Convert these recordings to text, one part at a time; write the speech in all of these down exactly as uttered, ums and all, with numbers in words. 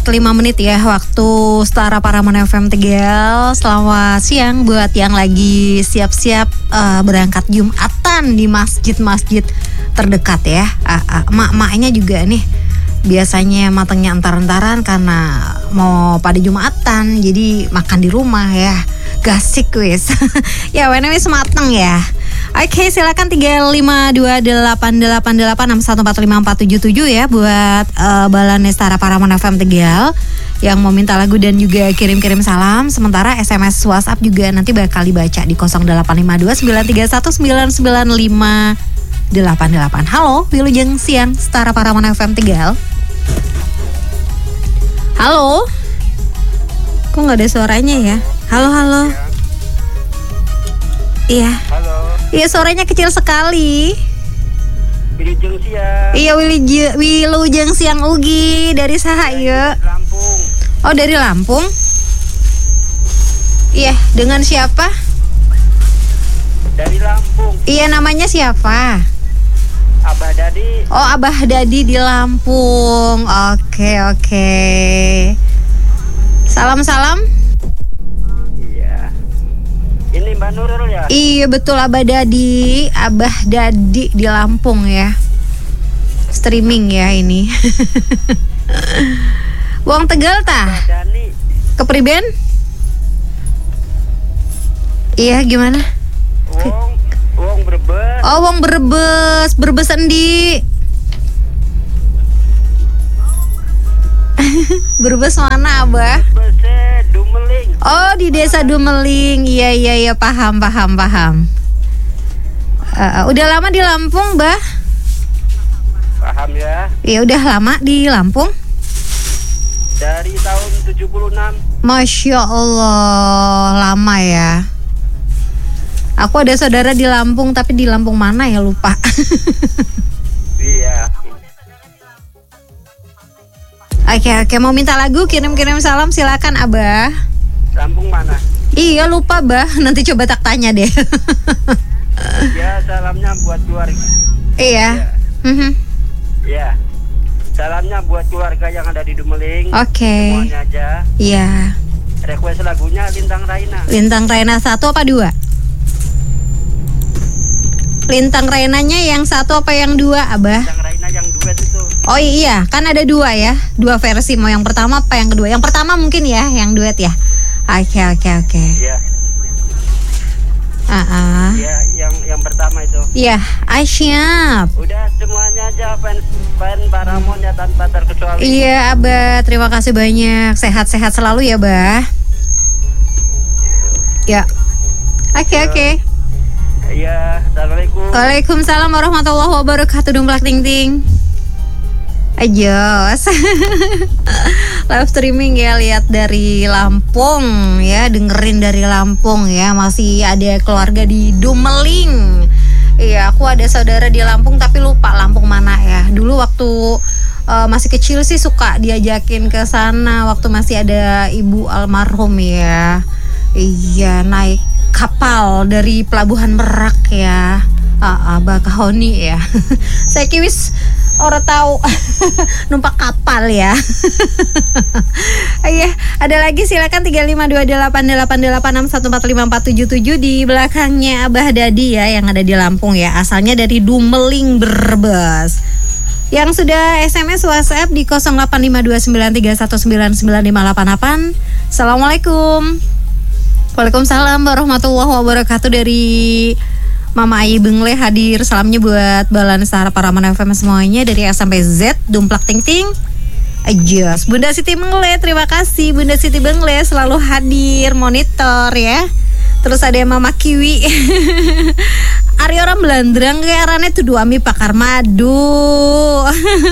lima menit ya waktu Setara Paramon F M Tegal. Selamat siang buat yang lagi siap-siap uh, berangkat Jumatan di masjid-masjid terdekat ya. uh, uh, Mak-maknya juga nih biasanya matangnya entar-entaran karena mau pada Jumatan, jadi makan di rumah ya. Gasik wis. Ya wena wis mateng ya. Oke, silakan tiga lima dua delapan delapan delapan enam satu empat lima empat tujuh tujuh ya buat uh, Balan Setara Paramon F M Tegal yang mau minta lagu dan juga kirim-kirim salam. Sementara S M S WhatsApp juga nanti bakal dibaca di nol delapan lima dua sembilan tiga satu sembilan sembilan lima delapan delapan. Halo, wilujeng siang Setara Paramon F M Tegal. Halo. Kok nggak ada suaranya ya? Halo, halo. Iya. Halo. Iya, suaranya kecil sekali. Wilujeng siang. Iya, wilujeng wilujeng siang ugi dari saha ieu? Lampung. Oh, dari Lampung. Iya, dengan siapa? Dari Lampung. Iya, namanya siapa? Abah Dadi. Oh, Abah Dadi di Lampung. Oke, oke. Salam-salam. Iya. Ini Mbak Nurul ya? Iya, betul, Abah Dadi. Abah Dadi di Lampung ya. Streaming ya ini. Wong Tegal tah? Mbak Dani. Kepriben? Iya, gimana? Wong Wong Brebes. Oh, Wong Brebes. Brebes endi? Brebes mana, Abah? Brebes Dumeling. Oh, di desa Dumeling. Iya, iya, iya, paham, paham, paham. Uh, udah lama di Lampung, Bah? Paham ya? Iya, udah lama di Lampung. Dari tahun tujuh puluh enam. Masya Allah, lama ya. Aku ada saudara di Lampung, tapi di Lampung mana ya, lupa. Iya. Oke, oke, mau minta lagu, kirim-kirim salam, silakan Abah. Lampung mana? Iya, lupa Bah, nanti coba tak tanya deh. Ya, salamnya buat keluarga. Iya. Mhm. Ya. Salamnya buat keluarga yang ada di Dumeling. Oke. Semuanya aja. Iya. Request lagunya Lintang Raina. Lintang Raina satu apa dua? Lintang Rainanya yang satu apa yang dua, Abah? Lintang Raina yang duet itu. Oh iya, kan ada dua ya, dua versi. Mau yang pertama apa yang kedua? Yang pertama mungkin ya, yang duet ya. Oke, oke, oke. Iya. Ah, ah. Iya, yang yang pertama itu. Iya, ah, siap. Udah semuanya aja fans fans Paramon ya tanpa terkecuali. Iya, Abah, terima kasih banyak. Sehat-sehat selalu ya, Bah. Ya. Oke, oke. Iya, assalamualaikum. Waalaikumsalam warahmatullahi wabarakatuh. Dumplak ting ting. Ajos. Live streaming ya, lihat dari Lampung ya, dengerin dari Lampung ya. Masih ada keluarga di Dumeling. Iya, aku ada saudara di Lampung tapi lupa Lampung mana ya. Dulu waktu uh, masih kecil sih suka diajakin ke sana waktu masih ada ibu almarhum ya. Iya, naik kapal dari Pelabuhan Merak ya. Ah, ah Bakahoni ya. Saya kiwis orang tahu numpak kapal ya. Iya, ada lagi silakan tiga lima dua delapan delapan delapan enam satu empat lima empat tujuh tujuh di belakangnya Abah Dadi ya yang ada di Lampung ya. Asalnya dari Dumeling Brebes. Yang sudah S M S WhatsApp di nol delapan lima dua sembilan tiga satu sembilan sembilan lima delapan delapan. Assalamualaikum. Waalaikumsalam warahmatullahi wabarakatuh. Dari Mama Ayi Bengle hadir. Salamnya buat Balan Setara Paramon F M semuanya dari A sampai Z. Dumplak ting ting. Ajos. Bunda Siti Bengle, terima kasih Bunda Siti Bengle selalu hadir monitor ya. Terus ada Mama Kiwi. Ari orang Belandrang kayak arane tuh dua mi pakar madu.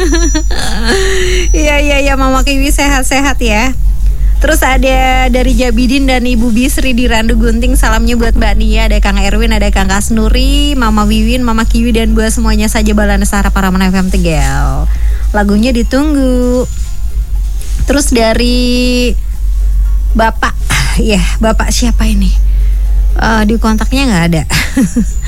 Iya iya iya Mama Kiwi sehat-sehat ya. Terus ada dari Jabidin dan Ibu Bisri di Randu Gunting. Salamnya buat Mbak Nia, ada Kang Erwin, ada Kang Kasnuri, Mama Wiwin, Mama Kiwi dan buat semuanya saja Balan Setara Paramon F M Tegal. Lagunya ditunggu. Terus dari Bapak, ya Bapak siapa ini? Uh, di kontaknya nggak ada.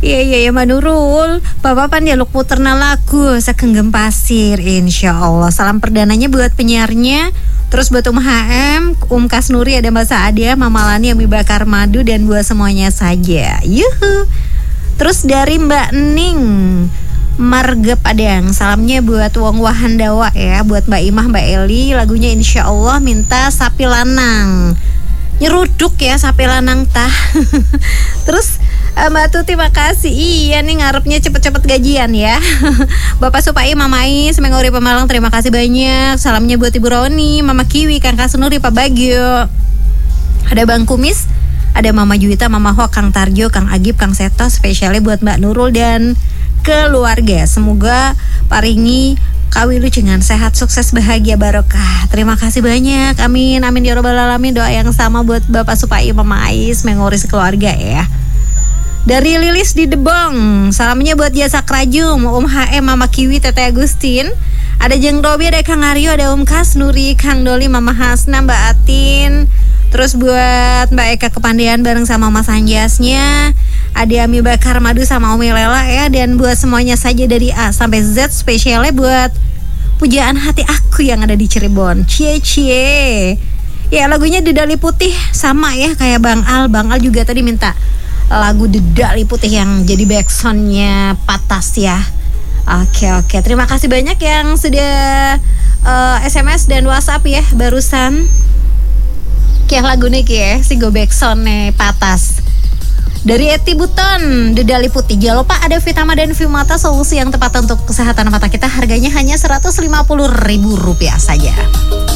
Iya iya ya Manurul, Bapak Pandialuk puterna lagu sakenggem pasir, insya Allah. Salam perdananya buat penyiarnya. Terus buat Um H M, Um Kasnuri, ada Mbak Saadia, Mama Lani, Ami Bakar Madu, dan buat semuanya saja. Yuhu. Terus dari Mbak Ning Marga Padang, salamnya buat Wong Wahandawa ya, buat Mbak Imah, Mbak Eli, lagunya insya Allah minta Sapi Lanang. Nyeruduk ya Sapi Lanang tah. Terus Mbak Tuti makasih. Iya nih ngarepnya cepet-cepet gajian ya. Bapak Supai, Mama Ais, Mengori Pemalang, terima kasih banyak. Salamnya buat Ibu Roni, Mama Kiwi, Kang Kasunuri, Pak Bagio. Ada Bang Kumis, ada Mama Juwita, Mama Ho, Kang Tarjo, Kang Agib, Kang Seto. Spesialnya buat Mbak Nurul dan keluarga. Semoga paringi kawilu dengan sehat, sukses, bahagia, barokah. Terima kasih banyak. Amin, amin ya robbal alamin. Doa yang sama buat Bapak Supai, Mama Ais, Mengori sekeluarga ya. Dari Lilis di Debong, salamnya buat Jasa Krajung, Um H M, Mama Kiwi, Tete Agustin. Ada Jeng Robi, ada Kang Aryo, ada Um Kasnuri, Kang Doli, Mama Hasna, Mbak Atin. Terus buat Mbak Eka Kepandian bareng sama Mas Anjasnya. Ada Ami Bakar Madu sama Umi Lela ya. Dan buat semuanya saja dari A sampai Z, spesialnya buat pujaan hati aku yang ada di Cirebon. Cie cie. Ya lagunya Dedali Putih sama ya kayak Bang Al. Bang Al juga tadi minta lagu Dedali Putih yang jadi backsoundnya Patas ya. Oke oke, terima kasih banyak yang sudah uh, S M S dan WhatsApp ya barusan. Kayak lagu nih ya, si go backsoundnya Patas. Dari Eti Buton, Dedali Putih. Jangan lupa ada Vitama dan Vimata, solusi yang tepat untuk kesehatan mata kita. Harganya hanya seratus lima puluh ribu rupiah saja.